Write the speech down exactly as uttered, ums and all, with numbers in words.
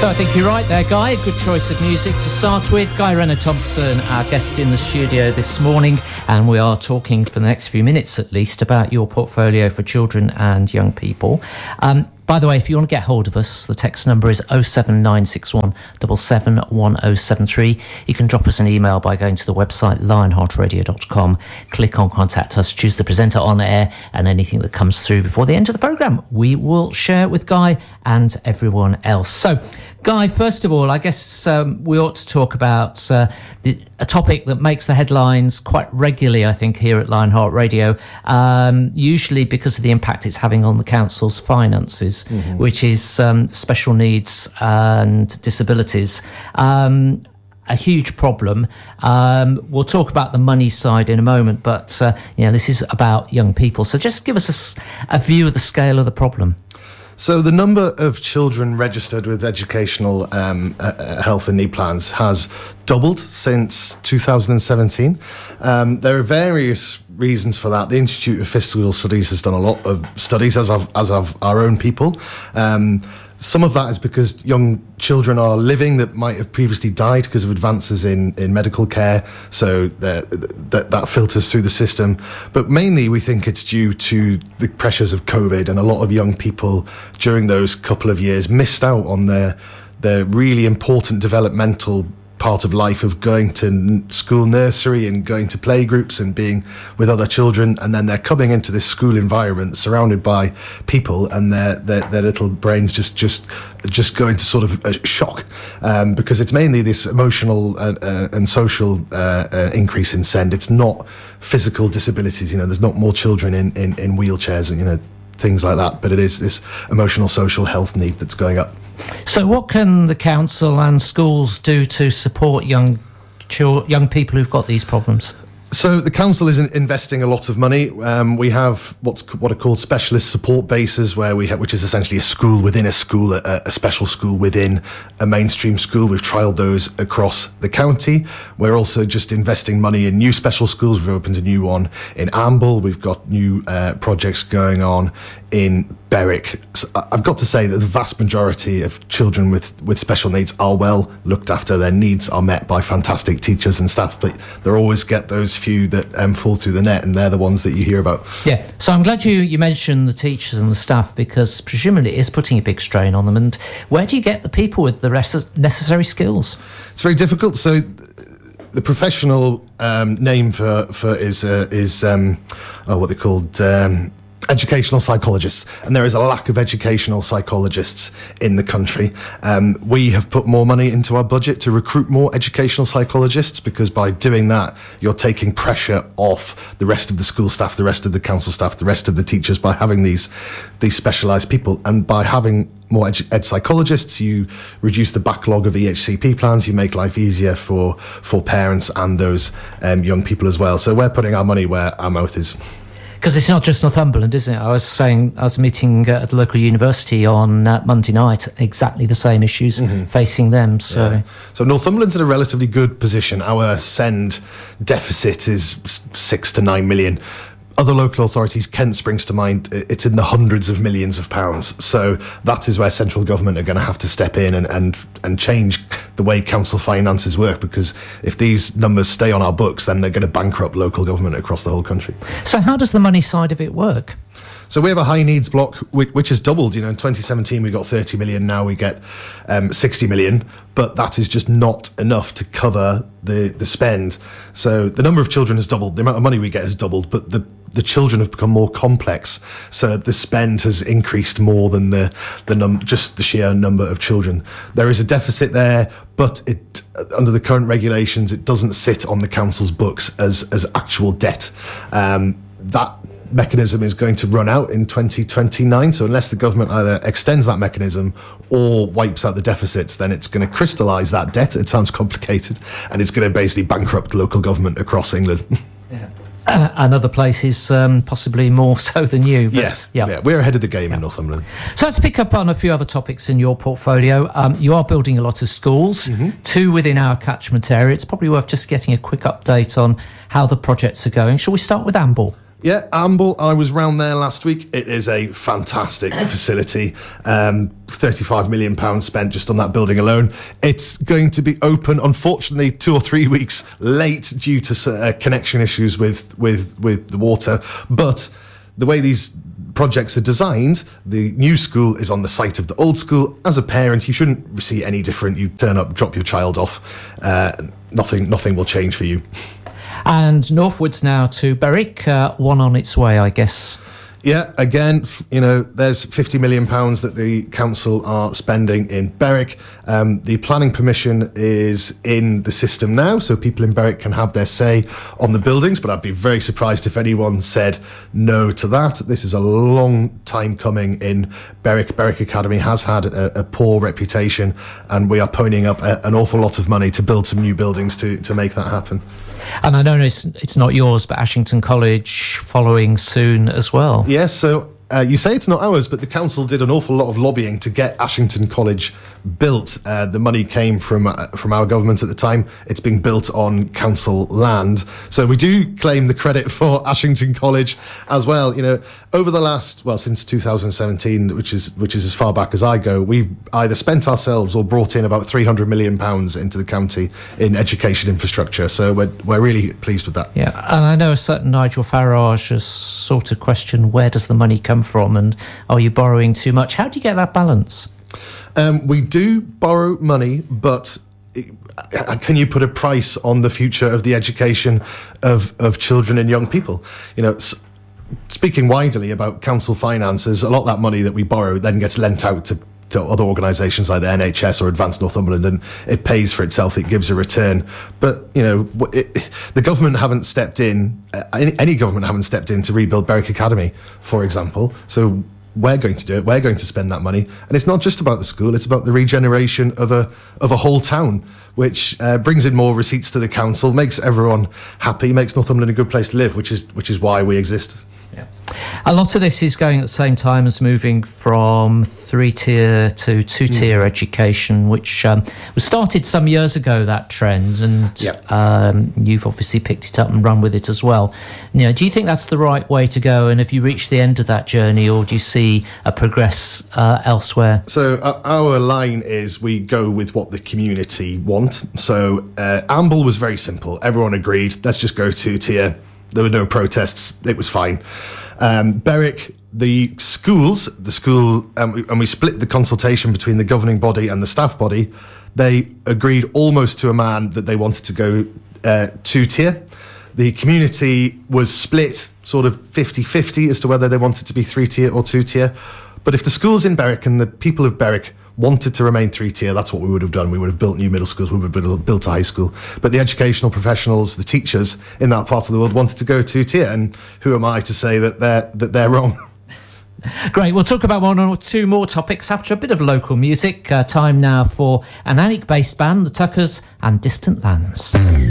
So I think you're right there, Guy. A good choice of music to start with. Guy Renner-Thompson, our guest in the studio this morning, and we are talking for the next few minutes at least about your portfolio for children and young people. Um, By the way, if you want to get hold of us, the text number is oh seven nine six one seven seven one oh seven three. You can drop us an email by going to the website lionheart radio dot com, click on Contact Us, choose the presenter on air, and anything that comes through before the end of the programme, we will share it with Guy and everyone else. So, Guy, first of all, I guess um, we ought to talk about uh, the, a topic that makes the headlines quite regularly, I think, here at Lionheart Radio, um, usually because of the impact it's having on the council's finances, mm-hmm. which is um, special needs and disabilities. Um, a huge problem. Um, we'll talk about the money side in a moment, but uh, you know, this is about young people. So just give us a, a view of the scale of the problem. So the number of children registered with educational um, uh, health and need plans has doubled since two thousand seventeen. Um, there are various reasons for that. The Institute of Fiscal Studies has done a lot of studies, as have, as have our own people. Um, Some of that is because young children are living that might have previously died because of advances in, in medical care, so that, that that filters through the system. But mainly we think it's due to the pressures of COVID, and a lot of young people during those couple of years missed out on their their really important developmental part of life of going to school nursery and going to playgroups and being with other children, and then they're coming into this school environment surrounded by people, and their their, their little brains just just just go into sort of a shock, um, because it's mainly this emotional uh, uh, and social uh, uh, increase in SEND. It's not physical disabilities. You know, there's not more children in, in, in wheelchairs and, you know, things like that, but it is this emotional social health need that's going up. So what can the council and schools do to support young ch- young people who've got these problems? So the council is in investing a lot of money. Um, we have what's what are called specialist support bases, where we have, which is essentially a school within a school, a, a special school within a mainstream school. We've trialled those across the county. We're also just investing money in new special schools. We've opened a new one in Amble. We've got new uh, projects going on in Berwick. So I've got to say that the vast majority of children with, with special needs are well looked after. Their needs are met by fantastic teachers and staff, but there always get those few that um, fall through the net, and they're the ones that you hear about. Yeah, so I'm glad you, you mentioned the teachers and the staff, because presumably it is putting a big strain on them. And where do you get the people with the rest necessary skills? It's very difficult. So the professional um, name for, for is, uh, is um, oh, what they're called... Um, educational psychologists, and there is a lack of educational psychologists in the country. Um, we have put more money into our budget to recruit more educational psychologists, because by doing that, you're taking pressure off the rest of the school staff, the rest of the council staff, the rest of the teachers, by having these these specialised people. And by having more ed, ed psychologists, you reduce the backlog of E H C P plans, you make life easier for, for parents and those um, young people as well. So we're putting our money where our mouth is. Because it's not just Northumberland, isn't it? I was saying, I was meeting uh, at the local university on uh, Monday night, exactly the same issues mm-hmm. facing them. So, yeah. So Northumberland's in a relatively good position. Our SEND deficit is six to nine million. Other local authorities, Kent springs to mind, it's in the hundreds of millions of pounds. So that is where central government are going to have to step in and, and, and change the way council finances work, because if these numbers stay on our books, then they're going to bankrupt local government across the whole country. So how does the money side of it work? So we have a high needs block, which, which has doubled. You know, in twenty seventeen, we got thirty million. Now we get um, sixty million. But that is just not enough to cover the, the spend. So the number of children has doubled. The amount of money we get has doubled, but the the children have become more complex. So the spend has increased more than the, the num- just the sheer number of children. There is a deficit there, but it, under the current regulations, it doesn't sit on the council's books as, as actual debt. Um, that mechanism is going to run out in twenty twenty-nine. So unless the government either extends that mechanism or wipes out the deficits, then it's going to crystallise that debt. It sounds complicated, and it's going to basically bankrupt local government across England. Yeah. Uh, and other places, um, possibly more so than you. But, yes, yeah. yeah, we're ahead of the game yeah. in Northumberland. So let's pick up on a few other topics in your portfolio. Um, you are building a lot of schools, mm-hmm. two within our catchment area. It's probably worth just getting a quick update on how the projects are going. Shall we start with Amble? Yeah, Amble, I was round there last week. It is a fantastic facility. Um, thirty-five million pounds spent just on that building alone. It's going to be open, unfortunately, two or three weeks late due to uh, connection issues with, with, with the water. But the way these projects are designed, the new school is on the site of the old school. As a parent, you shouldn't see any different. You turn up, drop your child off. Uh, nothing, nothing will change for you. And northwards now to Berwick, uh, one on its way, I guess. Yeah, again, you know, there's fifty million pounds that the council are spending in Berwick. Um, the planning permission is in the system now, so people in Berwick can have their say on the buildings, but I'd be very surprised if anyone said no to that. This is a long time coming in Berwick. Berwick Academy has had a, a poor reputation, and we are ponying up a, an awful lot of money to build some new buildings to, to make that happen. And I know it's, it's not yours, but Ashington College following soon as well. Yes, so uh, you say it's not ours, but the council did an awful lot of lobbying to get Ashington College built. Uh, the money came from uh, from our government at the time. It's being built on council land. So we do claim the credit for Ashington College as well. You know, over the last, well, since two thousand seventeen, which is which is as far back as I go, we've either spent ourselves or brought in about three hundred million pounds into the county in education infrastructure. So we're, we're really pleased with that. Yeah, and I know a certain Nigel Farage has sort of questioned, where does the money come from, and are you borrowing too much? How do you get that balance? Um, we do borrow money, but it, uh, can you put a price on the future of the education of, of children and young people? You know, s- speaking widely about council finances, a lot of that money that we borrow then gets lent out to, to other organisations like the N H S or Advanced Northumberland, and it pays for itself, it gives a return. But, you know, it, the government haven't stepped in, uh, any, any government haven't stepped in to rebuild Berwick Academy, for example. So we're going to do it. We're going to spend that money, and it's not just about the school. It's about the regeneration of a of a whole town, which uh, brings in more receipts to the council, makes everyone happy, makes Northumberland a good place to live, which is which is why we exist. Yeah. A lot of this is going at the same time as moving from three-tier to two-tier mm. education, which um, was started some years ago, that trend, and yep. um, you've obviously picked it up and run with it as well. You know, do you think that's the right way to go, and have you reached the end of that journey, or do you see a progress uh, elsewhere? So uh, our line is we go with what the community want. So uh, Amble was very simple. Everyone agreed, let's just go two-tier. There were no protests. It was fine. Um, Berwick, the schools, the school, um, we, and we split the consultation between the governing body and the staff body. They agreed almost to a man that they wanted to go uh, two-tier. The community was split sort of fifty-fifty as to whether they wanted to be three-tier or two-tier. But if the schools in Berwick and the people of Berwick wanted to remain three-tier, that's what we would have done. We would have built new middle schools, we would have built a high school. But the educational professionals, the teachers in that part of the world wanted to go two-tier, and who am I to say that they're, that they're wrong? Great, we'll talk about one or two more topics after a bit of local music. Uh, time now for an Alnwick-based band, the Tuckers, and Distant Lands.